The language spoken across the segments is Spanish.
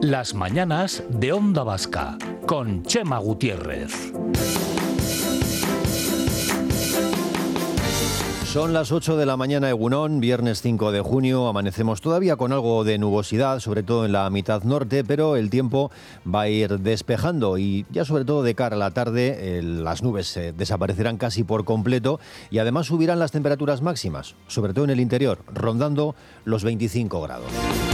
Las mañanas de Onda Vasca, con Chema Gutiérrez. Son las 8 de la mañana, Egunon, viernes 5 de junio. Amanecemos todavía con algo de nubosidad, sobre todo en la mitad norte, pero el tiempo va a ir despejando y ya sobre todo de cara a la tarde las nubes desaparecerán casi por completo y además subirán las temperaturas máximas, sobre todo en el interior, rondando los 25 grados.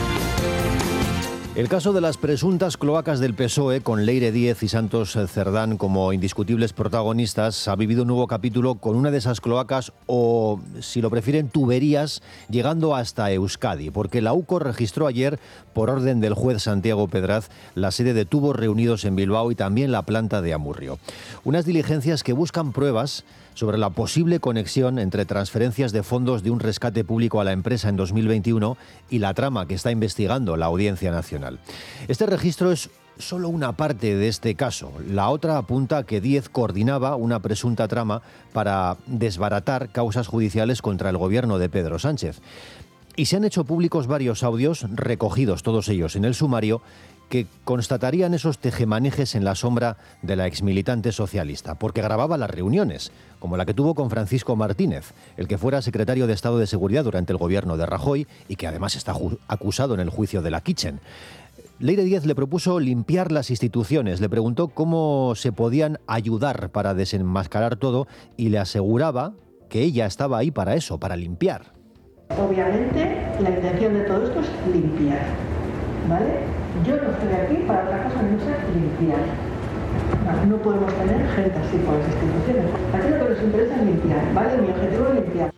El caso de las presuntas cloacas del PSOE, con Leire Díez y Santos Cerdán como indiscutibles protagonistas, ha vivido un nuevo capítulo con una de esas cloacas, o si lo prefieren, tuberías, llegando hasta Euskadi, porque la UCO registró ayer, por orden del juez Santiago Pedraz, la sede de Tubos Reunidos en Bilbao y también la planta de Amurrio. Unas diligencias que buscan pruebas sobre la posible conexión entre transferencias de fondos de un rescate público a la empresa en 2021 y la trama que está investigando la Audiencia Nacional. Este registro es solo una parte de este caso. La otra apunta a que Díez coordinaba una presunta trama para desbaratar causas judiciales contra el gobierno de Pedro Sánchez. Y se han hecho públicos varios audios, recogidos todos ellos en el sumario, que constatarían esos tejemanejes en la sombra de la exmilitante socialista, porque grababa las reuniones, como la que tuvo con Francisco Martínez, el que fuera secretario de Estado de Seguridad durante el gobierno de Rajoy y que además está acusado en el juicio de la Kitchen. Leire Díez le propuso limpiar las instituciones, le preguntó cómo se podían ayudar para desenmascarar todo y le aseguraba que ella estaba ahí para eso, para limpiar. Obviamente, la intención de todo esto es limpiar, ¿vale? Yo no estoy aquí para otra cosa que no sea limpiar. No podemos tener gente así por las instituciones. Aquí lo que nos interesa es limpiar, ¿vale? Mi objetivo es limpiar.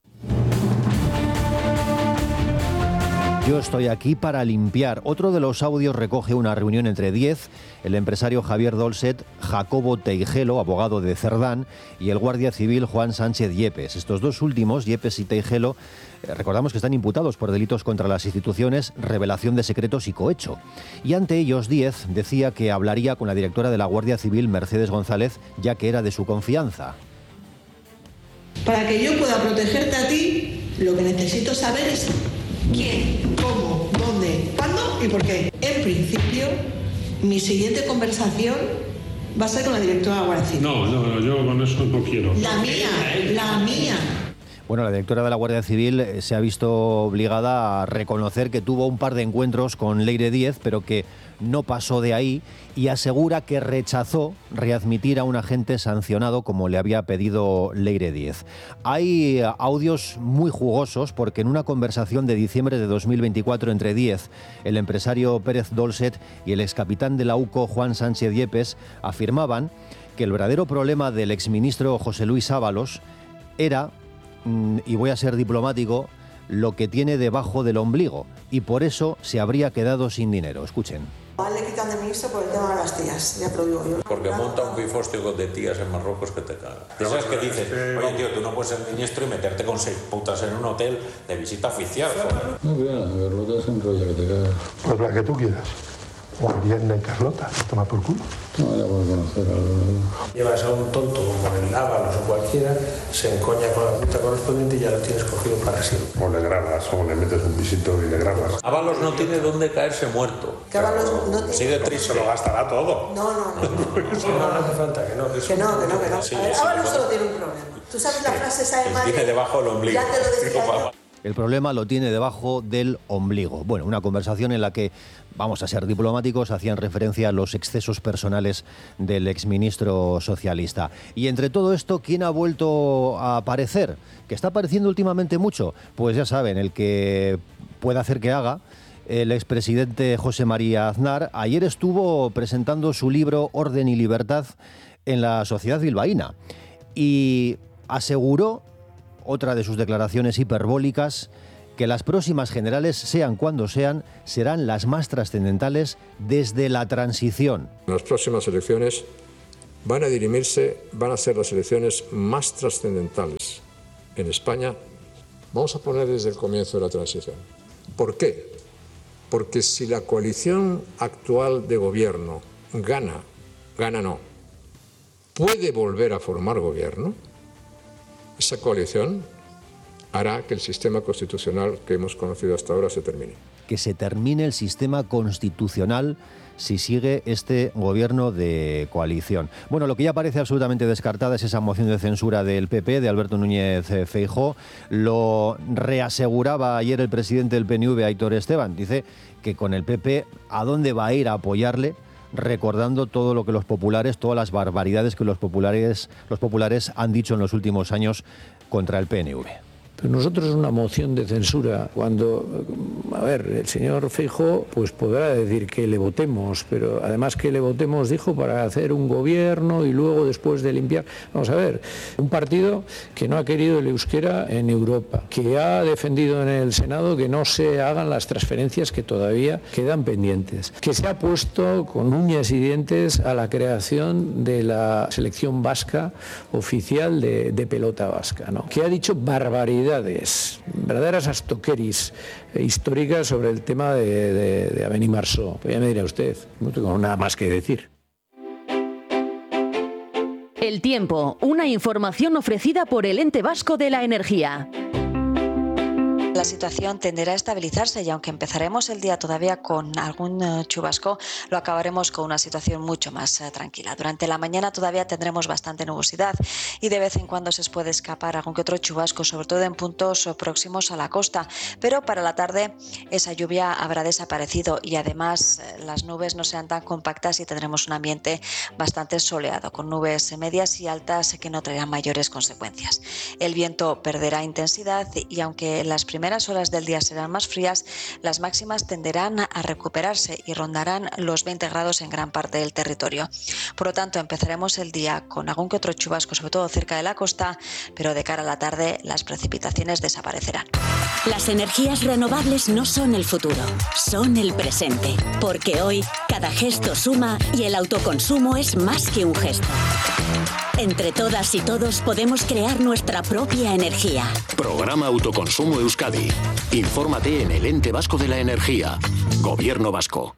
Yo estoy aquí para limpiar. Otro de los audios recoge una reunión entre Díez, el empresario Javier Dolset, Jacobo Teijelo, abogado de Cerdán, y el guardia civil Juan Sánchez Yepes. Estos dos últimos, Yepes y Teijelo, recordamos que están imputados por delitos contra las instituciones, revelación de secretos y cohecho. Y ante ellos Díez decía que hablaría con la directora de la Guardia Civil, Mercedes González, ya que era de su confianza. Para que yo pueda protegerte a ti, lo que necesito saber es quién, cómo, dónde, cuándo y por qué. En principio, mi siguiente conversación va a ser con la directora de la Guardia Civil. No, yo con eso no quiero. La mía. Bueno, la directora de la Guardia Civil se ha visto obligada a reconocer que tuvo un par de encuentros con Leire Díez, pero que no pasó de ahí, y asegura que rechazó readmitir a un agente sancionado como le había pedido Leire Díez. Hay audios muy jugosos porque en una conversación de diciembre de 2024 entre Díez, el empresario Pérez Dolset y el excapitán de la UCO Juan Sánchez Yepes afirmaban que el verdadero problema del exministro José Luis Ábalos era, y voy a ser diplomático, lo que tiene debajo del ombligo, y por eso se habría quedado sin dinero. Escuchen. Le quitan de ministro por el tema de las tías, ya te lo digo yo. Porque monta un pifostio de tías en Marruecos que te caga. ¿Sabes qué dices? Oye, tío, tú no puedes ser ministro y meterte con 6 putas en un hotel de visita oficial, joder. Muy bien, Carlota es un rollo que te cagas. Pues la que tú quieras. O Ariadna y Carlota, toma por culo. No, ya puedo conocer a los... Llevas a un tonto como el Ábalos o cualquiera, se encoña con la puta correspondiente y ya lo tienes cogido para siempre. O le grabas, o le metes un visito y le grabas. Ábalos no tiene dónde caerse muerto. Que Ábalos no tiene... Sigue triste. Se lo gastará todo. No. No hace falta que no. Que no. Sí, a ver, sí, Ábalos sí. solo tiene un problema. ¿Tú sabes la frase esa de madre? Tiene debajo el ombligo. Ya te lo decía yo. El problema lo tiene debajo del ombligo. Bueno, una conversación en la que, vamos a ser diplomáticos, hacían referencia a los excesos personales del exministro socialista. Y entre todo esto, ¿quién ha vuelto a aparecer? ¿Que está apareciendo últimamente mucho? Pues ya saben, el que pueda hacer que haga. El expresidente José María Aznar ayer estuvo presentando su libro Orden y Libertad en la Sociedad Bilbaína y aseguró, otra de sus declaraciones hiperbólicas, que las próximas generales, sean cuando sean, serán las más trascendentales desde la transición. Las próximas elecciones van a ser las elecciones más trascendentales en España. Vamos a poner desde el comienzo de la transición. ¿Por qué? Porque si la coalición actual de gobierno puede volver a formar gobierno, esa coalición hará que el sistema constitucional que hemos conocido hasta ahora se termine. que se termine el sistema constitucional si sigue este gobierno de coalición. Bueno, lo que ya parece absolutamente descartada es esa moción de censura del PP, de Alberto Núñez Feijóo. Lo reaseguraba ayer el presidente del PNV, Aitor Esteban. Dice que con el PP, ¿a dónde va a ir a apoyarle? Recordando todo lo que los populares, todas las barbaridades que los populares han dicho en los últimos años contra el PNV. Pero nosotros una moción de censura, cuando, a ver, el señor Feijóo pues podrá decir que le votemos, pero además que le votemos dijo para hacer un gobierno y luego después de limpiar. Vamos a ver, un partido que no ha querido el euskera en Europa, que ha defendido en el Senado que no se hagan las transferencias que todavía quedan pendientes, que se ha puesto con uñas y dientes a la creación de la selección vasca oficial de pelota vasca, ¿no? Que ha dicho barbaridades, verdaderas astoqueris históricas sobre el tema de Avenida Marceau. Pues ya me dirá usted, no tengo nada más que decir. El tiempo, una información ofrecida por el Ente Vasco de la Energía. La situación tenderá a estabilizarse y aunque empezaremos el día todavía con algún chubasco, lo acabaremos con una situación mucho más tranquila. Durante la mañana todavía tendremos bastante nubosidad y de vez en cuando se puede escapar algún que otro chubasco, sobre todo en puntos próximos a la costa. Pero para la tarde esa lluvia habrá desaparecido y además las nubes no serán tan compactas y tendremos un ambiente bastante soleado, con nubes medias y altas que no traerán mayores consecuencias. El viento perderá intensidad y aunque las primeras horas del día serán más frías, las máximas tenderán a recuperarse y rondarán los 20 grados en gran parte del territorio. Por lo tanto, empezaremos el día con algún que otro chubasco, sobre todo cerca de la costa, pero de cara a la tarde las precipitaciones desaparecerán. Las energías renovables no son el futuro, son el presente. Porque hoy cada gesto suma y el autoconsumo es más que un gesto. Entre todas y todos podemos crear nuestra propia energía. Programa Autoconsumo Euskadi. Infórmate en el Ente Vasco de la Energía. Gobierno Vasco.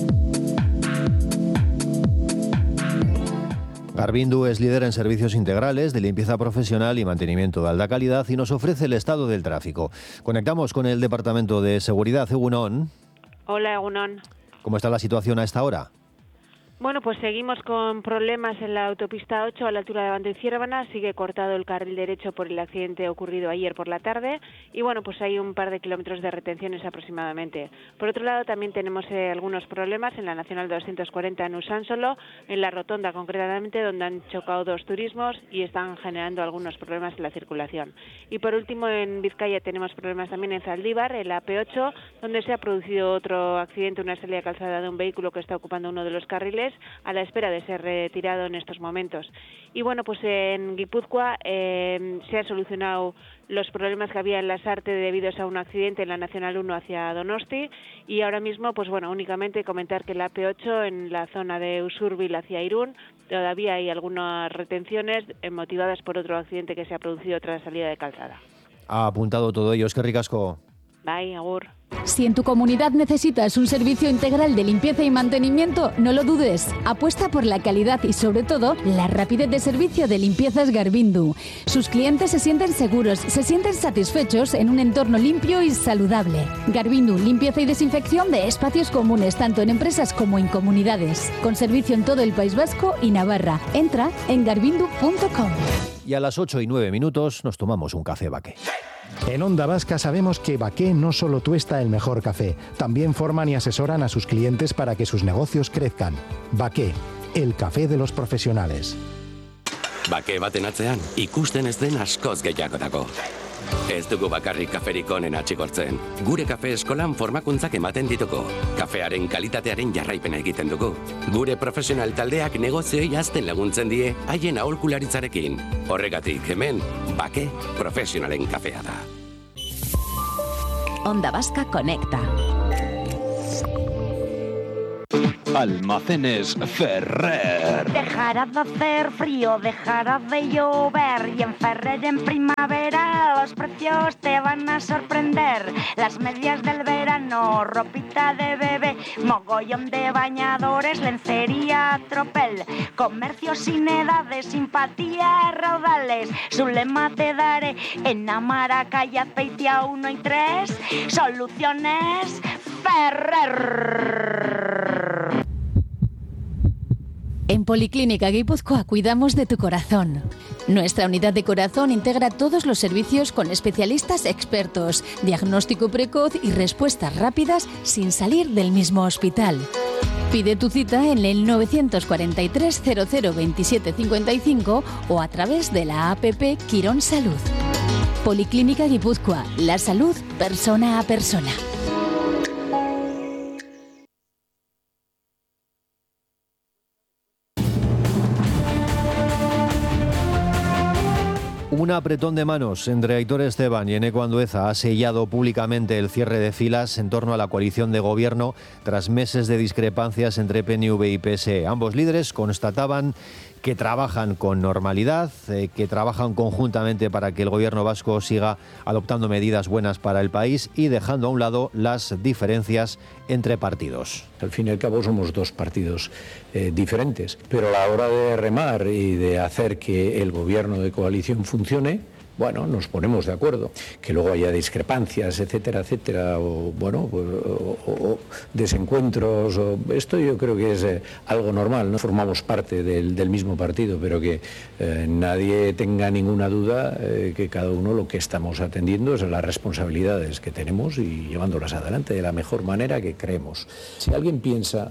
Garvindu es líder en servicios integrales de limpieza profesional y mantenimiento de alta calidad y nos ofrece el estado del tráfico. Conectamos con el Departamento de Seguridad. Egunon. Hola, Egunon. ¿Cómo está la situación a esta hora? Bueno, pues seguimos con problemas en la autopista 8 a la altura de Bando y Ciervana. Sigue cortado el carril derecho por el accidente ocurrido ayer por la tarde y bueno, pues hay un par de kilómetros de retenciones aproximadamente. Por otro lado, también tenemos algunos problemas en la Nacional 240 en Usánsolo, en la rotonda concretamente, donde han chocado dos turismos y están generando algunos problemas en la circulación. Y por último, en Vizcaya tenemos problemas también en Zaldívar, en la P8, donde se ha producido otro accidente, una salida calzada de un vehículo que está ocupando uno de los carriles, a la espera de ser retirado en estos momentos. Y bueno, pues en Guipúzcoa se han solucionado los problemas que había en Lasarte debido a un accidente en la Nacional 1 hacia Donosti y ahora mismo, pues bueno, únicamente comentar que en la P8 en la zona de Usurbil hacia Irún todavía hay algunas retenciones motivadas por otro accidente que se ha producido tras la salida de calzada. Ha apuntado todo ello. Es que ricasco. Bye, agur. Si en tu comunidad necesitas un servicio integral de limpieza y mantenimiento, no lo dudes. Apuesta por la calidad y, sobre todo, la rapidez de servicio de Limpiezas Garvindu. Sus clientes se sienten seguros, se sienten satisfechos en un entorno limpio y saludable. Garvindu, limpieza y desinfección de espacios comunes, tanto en empresas como en comunidades. Con servicio en todo el País Vasco y Navarra. Entra en garvindu.com. Y a las 8:09 nos tomamos un café Baqué. En Onda Vasca sabemos que Baqué no solo tuesta el mejor café, también forman y asesoran a sus clientes para que sus negocios crezcan. Baqué, el café de los profesionales. Baqué baten atzean, ikusten ez den askoz gehiago dago. Ez dugu bakarrik kaferik onen atxigortzen. Gure kafe eskolan formakuntzak ematen ditugu. Kafearen kalitatearen jarraipena egiten dugu. Gure profesional taldeak negozioei hazten laguntzen die haien aholkularitzarekin. Horregatik hemen, Baqué profesionalen kafea da. Onda Vasca conecta. Almacenes Ferrer. Dejará de hacer frío, dejará de llover y en Ferrer en primavera los precios te van a sorprender. Las medias del verano, ropita de bebé, mogollón de bañadores, lencería, tropel, comercio sin edades, simpatía, raudales. Su lema te daré en Amara, calle Azpeitia 1 y 3, soluciones Ferrer. En Policlínica Guipúzcoa cuidamos de tu corazón. Nuestra unidad de corazón integra todos los servicios con especialistas expertos, diagnóstico precoz y respuestas rápidas sin salir del mismo hospital. Pide tu cita en el 943 00 27 55 o a través de la APP Quirón Salud. Policlínica Guipúzcoa, la salud persona a persona. Un apretón de manos entre Aitor Esteban y Eneko Andueza ha sellado públicamente el cierre de filas en torno a la coalición de gobierno tras meses de discrepancias entre PNV y PSE. Ambos líderes constataban que trabajan con normalidad, que trabajan conjuntamente para que el gobierno vasco siga adoptando medidas buenas para el país y dejando a un lado las diferencias entre partidos. Al fin y al cabo somos dos partidos diferentes, pero a la hora de remar y de hacer que el gobierno de coalición funcione, bueno, nos ponemos de acuerdo. Que luego haya discrepancias, etcétera, etcétera, o bueno, pues, o desencuentros, esto yo creo que es algo normal, ¿no? Formamos parte del mismo partido, pero que nadie tenga ninguna duda que cada uno lo que estamos atendiendo es a las responsabilidades que tenemos y llevándolas adelante de la mejor manera que creemos. Si alguien piensa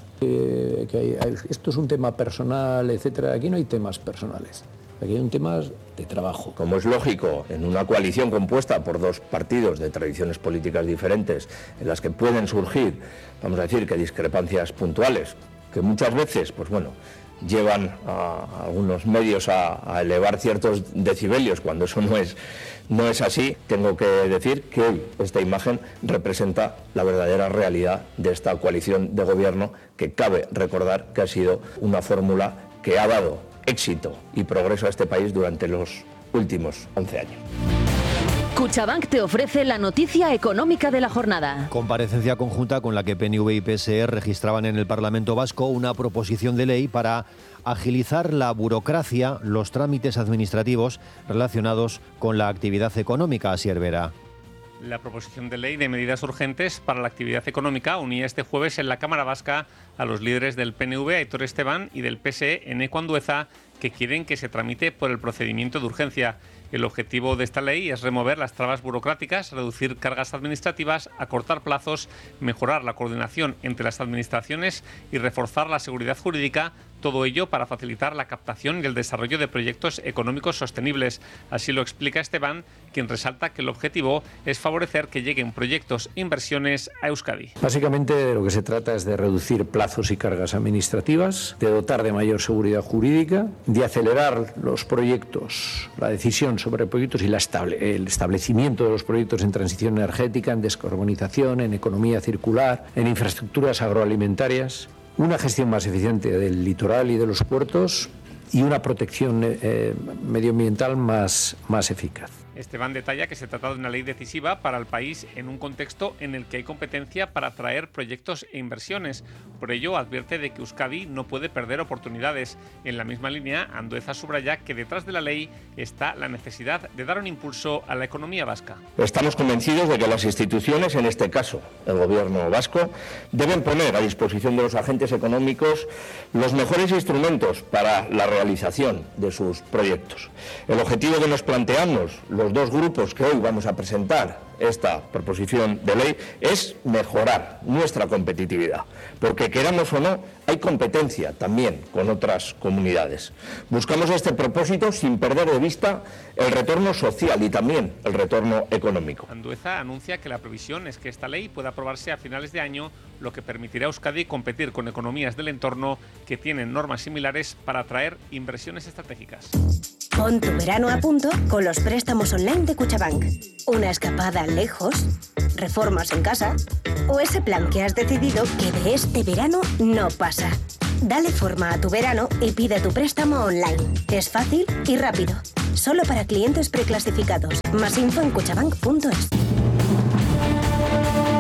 que esto es un tema personal, etcétera, aquí no hay temas personales. Aquí hay un tema de trabajo. Como es lógico, en una coalición compuesta por dos partidos de tradiciones políticas diferentes, en las que pueden surgir, vamos a decir, que discrepancias puntuales, que muchas veces, pues bueno, llevan a algunos medios a elevar ciertos decibelios, cuando eso no es así, tengo que decir que hoy esta imagen representa la verdadera realidad de esta coalición de gobierno, que cabe recordar que ha sido una fórmula que ha dado éxito y progreso a este país durante los últimos 11 años. Cuchabank te ofrece la noticia económica de la jornada. Comparecencia conjunta con la que PNV y PSE registraban en el Parlamento Vasco una proposición de ley para agilizar la burocracia, los trámites administrativos relacionados con la actividad económica. Asier Vera. La proposición de ley de medidas urgentes para la actividad económica unía este jueves en la Cámara Vasca a los líderes del PNV, Aitor Esteban, y del PSE, Eneko Andueza, que quieren que se tramite por el procedimiento de urgencia. El objetivo de esta ley es remover las trabas burocráticas, reducir cargas administrativas, acortar plazos, mejorar la coordinación entre las administraciones y reforzar la seguridad jurídica, todo ello para facilitar la captación y el desarrollo de proyectos económicos sostenibles. Así lo explica Esteban, quien resalta que el objetivo es favorecer que lleguen proyectos e inversiones a Euskadi. Básicamente de lo que se trata es de reducir plazos y cargas administrativas, de dotar de mayor seguridad jurídica, de acelerar los proyectos, la decisión sobre proyectos y el establecimiento de los proyectos en transición energética, en descarbonización, en economía circular, en infraestructuras agroalimentarias, una gestión más eficiente del litoral y de los puertos y una protección medioambiental más eficaz. Esteban detalla que se trata de una ley decisiva para el país en un contexto en el que hay competencia para atraer proyectos e inversiones. Por ello, advierte de que Euskadi no puede perder oportunidades. En la misma línea, Andueza subraya que detrás de la ley está la necesidad de dar un impulso a la economía vasca. Estamos convencidos de que las instituciones, en este caso el gobierno vasco, deben poner a disposición de los agentes económicos los mejores instrumentos para la realización de sus proyectos. El objetivo que nos planteamos los dos grupos que hoy vamos a presentar esta proposición de ley es mejorar nuestra competitividad, porque queramos o no, hay competencia también con otras comunidades. Buscamos este propósito sin perder de vista el retorno social y también el retorno económico. Andueza anuncia que la previsión es que esta ley pueda aprobarse a finales de año, lo que permitirá a Euskadi competir con economías del entorno que tienen normas similares para atraer inversiones estratégicas. Pon tu verano a punto con los préstamos online de Cuchabank. Una escapada lejos, reformas en casa o ese plan que has decidido que de este verano no pasa. Dale forma a tu verano y pide tu préstamo online. Es fácil y rápido. Solo para clientes preclasificados. Más info en cuchabank.es.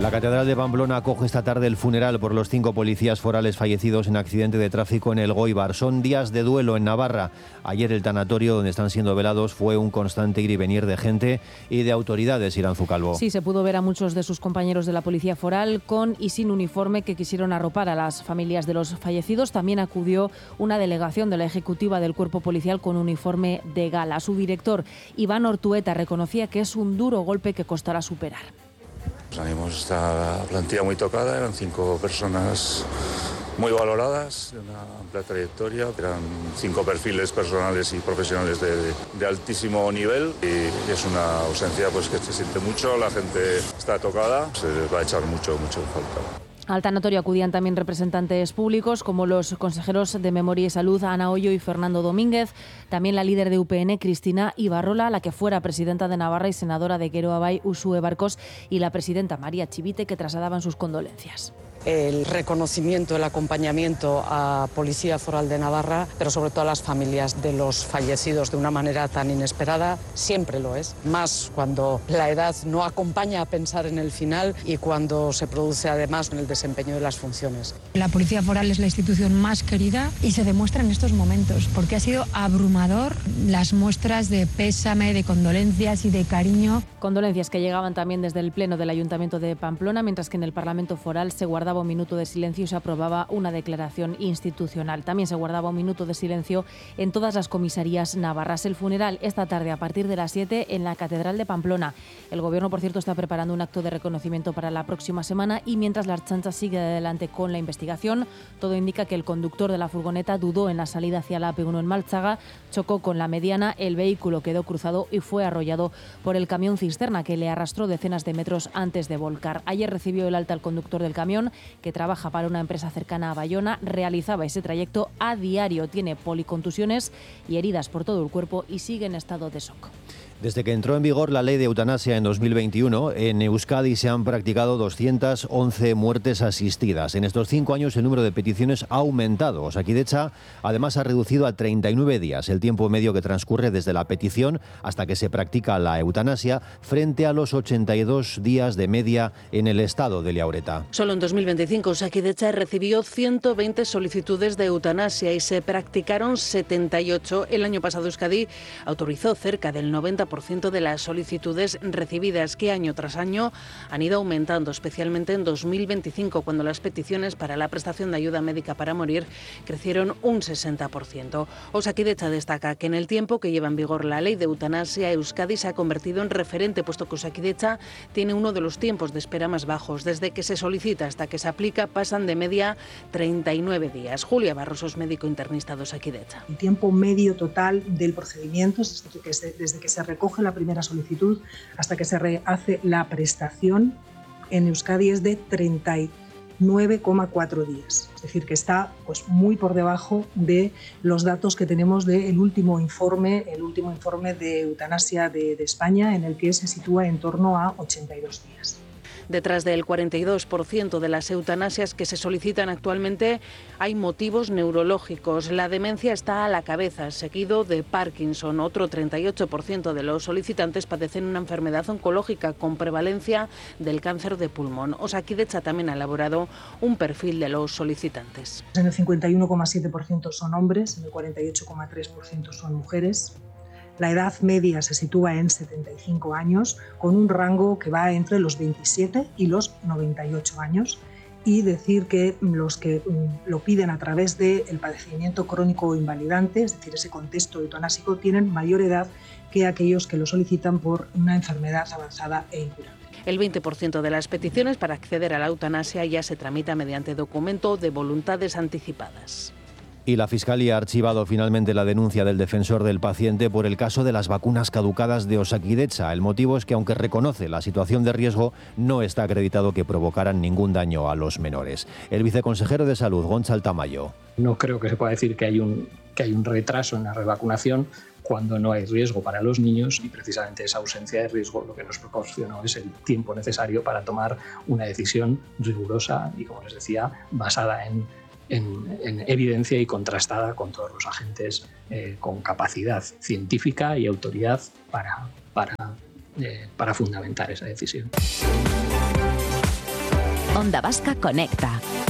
La Catedral de Pamplona acoge esta tarde el funeral por los 5 policías forales fallecidos en accidente de tráfico en el Goibar. Son días de duelo en Navarra. Ayer el tanatorio donde están siendo velados fue un constante ir y venir de gente y de autoridades, Iranzu Calvo. Sí, se pudo ver a muchos de sus compañeros de la policía foral con y sin uniforme que quisieron arropar a las familias de los fallecidos. También acudió una delegación de la ejecutiva del cuerpo policial con uniforme de gala. Su director, Iván Ortueta, reconocía que es un duro golpe que costará superar. Tenemos esta plantilla muy tocada, eran 5 personas muy valoradas, de una amplia trayectoria, eran 5 perfiles personales y profesionales de altísimo nivel y es una ausencia pues que se siente mucho, la gente está tocada, se les va a echar mucho en falta. Al tanatorio acudían también representantes públicos como los consejeros de Memoria y Salud Ana Hoyo y Fernando Domínguez, también la líder de UPN Cristina Ibarrola, la que fuera presidenta de Navarra y senadora de Geroa Bai Uxue Barkos y la presidenta María Chivite, que trasladaban sus condolencias. El reconocimiento, el acompañamiento a Policía Foral de Navarra, pero sobre todo a las familias de los fallecidos de una manera tan inesperada, siempre lo es. Más cuando la edad no acompaña a pensar en el final y cuando se produce además en el desempeño de las funciones. La Policía Foral es la institución más querida y se demuestra en estos momentos, porque ha sido abrumador las muestras de pésame, de condolencias y de cariño. Condolencias que llegaban también desde el Pleno del Ayuntamiento de Pamplona, mientras que en el Parlamento Foral se guardaba un minuto de silencio y se aprobaba una declaración institucional. También se guardaba un minuto de silencio en todas las comisarías navarras. El funeral esta tarde a partir de las 7 en la Catedral de Pamplona. El Gobierno, por cierto, está preparando un acto de reconocimiento para la próxima semana y mientras la Ertzaintza sigue adelante con la investigación, todo indica que el conductor de la furgoneta dudó en la salida hacia la AP1 en Malchaga, chocó con la mediana, el vehículo quedó cruzado y fue arrollado por el camión cisterna que le arrastró decenas de metros antes de volcar. Ayer recibió el alta el conductor del camión, que trabaja para una empresa cercana a Bayona, realizaba ese trayecto a diario, tiene policontusiones y heridas por todo el cuerpo y sigue en estado de shock. Desde que entró en vigor la ley de eutanasia en 2021, en Euskadi se han practicado 211 muertes asistidas. En estos 5 años el número de peticiones ha aumentado. Osakidetza además ha reducido a 39 días el tiempo medio que transcurre desde la petición hasta que se practica la eutanasia, frente a los 82 días de media en el estado de Liaureta. Solo en 2025 Osakidetza recibió 120 solicitudes de eutanasia y se practicaron 78. El año pasado Euskadi autorizó cerca del 90% de las solicitudes recibidas, que año tras año han ido aumentando, especialmente en 2025, cuando las peticiones para la prestación de ayuda médica para morir crecieron un 60%. Osakidetza destaca que en el tiempo que lleva en vigor la ley de eutanasia, Euskadi se ha convertido en referente, puesto que Osakidetza tiene uno de los tiempos de espera más bajos. Desde que se solicita hasta que se aplica pasan de media 39 días. Julia Barroso es médico internista de Osakidetza. El tiempo medio total del procedimiento, desde que se recoge la primera solicitud hasta que se hace la prestación en Euskadi es de 39,4 días. Es decir, que está pues muy por debajo de los datos que tenemos del último informe de eutanasia de España, en el que se sitúa en torno a 82 días. Detrás del 42% de las eutanasias que se solicitan actualmente hay motivos neurológicos. La demencia está a la cabeza, seguido de Parkinson. Otro 38% de los solicitantes padecen una enfermedad oncológica con prevalencia del cáncer de pulmón. Osakidetza también ha elaborado un perfil de los solicitantes. En el 51,7% son hombres, en el 48,3% son mujeres. La edad media se sitúa en 75 años, con un rango que va entre los 27 y los 98 años. Y decir que los que lo piden a través del padecimiento crónico invalidante, es decir, ese contexto eutanásico, tienen mayor edad que aquellos que lo solicitan por una enfermedad avanzada e incurable. El 20% de las peticiones para acceder a la eutanasia ya se tramita mediante documento de voluntades anticipadas. Y la Fiscalía ha archivado finalmente la denuncia del defensor del paciente por el caso de las vacunas caducadas de Osakidetza. El motivo es que, aunque reconoce la situación de riesgo, no está acreditado que provocaran ningún daño a los menores. El viceconsejero de Salud, Gonzalo Tamayo. No creo que se pueda decir que hay un retraso en la revacunación cuando no hay riesgo para los niños, y precisamente esa ausencia de riesgo lo que nos proporcionó es el tiempo necesario para tomar una decisión rigurosa y, como les decía, basada en evidencia y contrastada con todos los agentes con capacidad científica y autoridad para fundamentar esa decisión. Onda Vasca Conecta.